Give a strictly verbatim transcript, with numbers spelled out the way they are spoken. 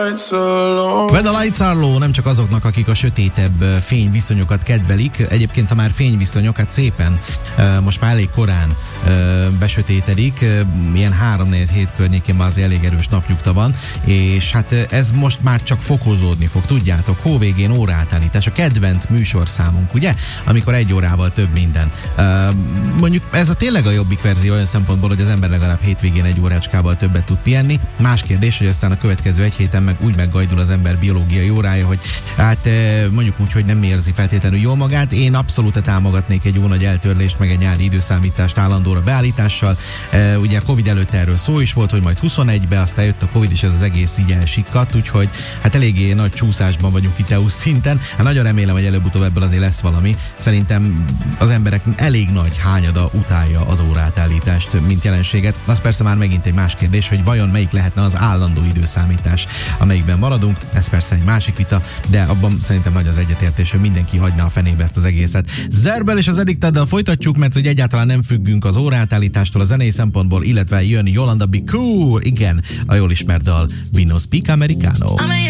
When the lights are low, nem csak azoknak, akik a sötétebb fényviszonyokat kedvelik. Egyébként, ha már fényviszonyokat szépen, most már elég korán besötétedik, ilyen három-négy hét környékén már azért elég erős napnyugta van, és hát ez most már csak fokozódni fog, tudjátok, hóvégén óraátállítás, a kedvenc műsorszámunk, ugye? Amikor egy órával több minden. Mondjuk ez a tényleg a jobbik verzió olyan szempontból, hogy az ember legalább hétvégén egy órácskával többet tud pihenni. Más kérdés, hogy aztán a következő egy héten meg úgy meggajdul az ember biológiai órája, hogy hát mondjuk úgy, hogy nem érzi feltétlenül jól magát. Én abszolút támogatnék egy jó nagy eltörlést, meg egy nyári időszámítást állandóra beállítással. Ugye a Covid előtt erről szó is volt, hogy majd huszonegybe, aztán jött a Covid, és ez az egész így elsikkadt, úgyhogy hát eléggé nagy csúszásban vagyunk itt é u szinten. Hát nagyon remélem, hogy előbb-utóbb ebből azért lesz valami. Szerintem az emberek elég nagy hányada utálja az órátállítást, mint jelenséget. Az persze már megint egy más kérdés, hogy vajon melyik lehetne az állandó időszámítás, amelyikben maradunk. Ez persze egy másik vita, de abban szerintem nagy az egyetértés, hogy mindenki hagyná a fenébe ezt az egészet. Zerbel és az Addicteddel folytatjuk, mert hogy egyáltalán nem függünk az órátállítástól a zenei szempontból, illetve jön Yolanda Be Cool, igen, a jól ismert dal, We No Speak Americano.